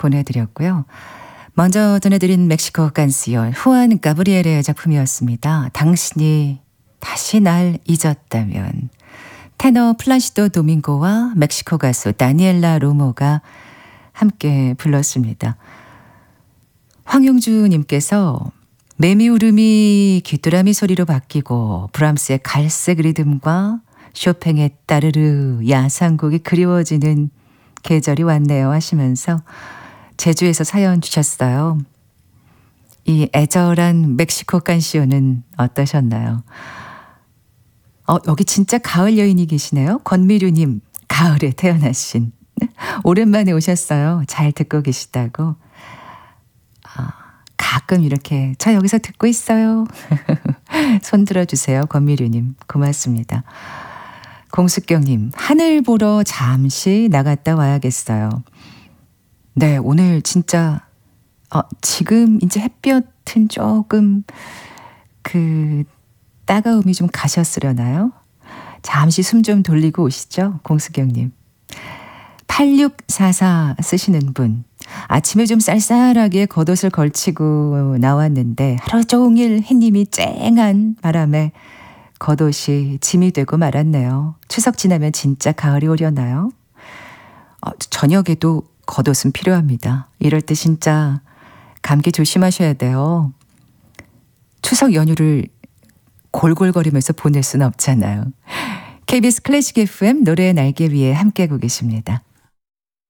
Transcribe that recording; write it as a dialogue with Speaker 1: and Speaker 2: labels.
Speaker 1: 보내드렸고요. 먼저 전해드린 멕시코 깐시온 후안 가브리엘의 작품이었습니다. 당신이 다시 날 잊었다면. 테너 플라시도 도밍고와 멕시코 가수 다니엘라 로모가 함께 불렀습니다. 황용주님께서 매미 울음이 귀뚜라미 소리로 바뀌고 브람스의 갈색 리듬과 쇼팽의 따르르 야상곡이 그리워지는 계절이 왔네요 하시면서 제주에서 사연 주셨어요. 이 애절한 멕시코 깐시오는 어떠셨나요? 여기 진짜 가을 여인이 계시네요. 권미류님, 가을에 태어나신. 오랜만에 오셨어요. 잘 듣고 계시다고. 가끔 이렇게 저 여기서 듣고 있어요. 손 들어주세요. 권미류님 고맙습니다. 공숙경님, 하늘 보러 잠시 나갔다 와야겠어요. 네, 오늘 진짜 지금 이제 햇볕은 조금 따가움이 좀 가셨으려나요? 잠시 숨 좀 돌리고 오시죠. 공숙경님. 8644 쓰시는 분. 아침에 좀 쌀쌀하게 겉옷을 걸치고 나왔는데 하루 종일 햇님이 쨍한 바람에 겉옷이 짐이 되고 말았네요. 추석 지나면 진짜 가을이 오려나요? 저녁에도 겉옷은 필요합니다. 이럴 때 진짜 감기 조심하셔야 돼요. 추석 연휴를 골골거리면서 보낼 수는 없잖아요. KBS 클래식 FM 노래의 날개 위에 함께하고 계십니다.